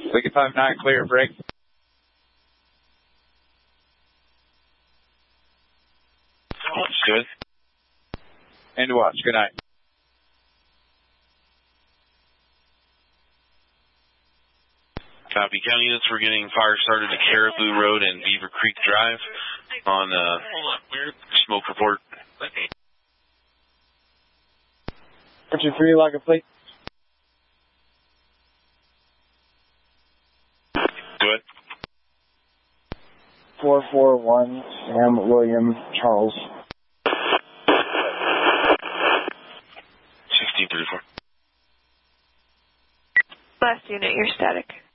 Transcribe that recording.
Lincoln 59, clear, break. Good. End watch, good night. Copy. County units, we're getting fire started at Caribou Road and Beaver Creek Drive on smoke report. Picture 3, like a plate. Good. 441, Sam, William, Charles. 1634. Last unit, you're static.